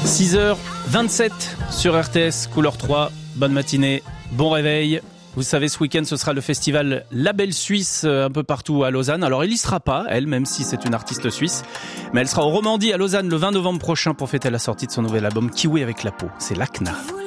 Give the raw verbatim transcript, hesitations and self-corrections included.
six heures vingt-sept sur R T S, couleur trois. Bonne matinée, bon réveil. Vous savez, ce week-end, ce sera le festival Label Suisse un peu partout à Lausanne. Alors, elle y sera pas, elle, même si c'est une artiste suisse. Mais elle sera au Romandie à Lausanne le vingt novembre prochain pour fêter la sortie de son nouvel album Kiwi avec la peau. C'est l'A C N A.